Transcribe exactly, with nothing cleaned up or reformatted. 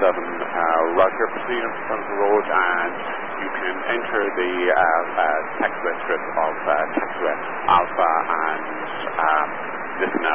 seven uh, Roger, proceed in front of the road, and you can enter the uh, uh, taxiway strip of uh, taxiway Alpha and um, listen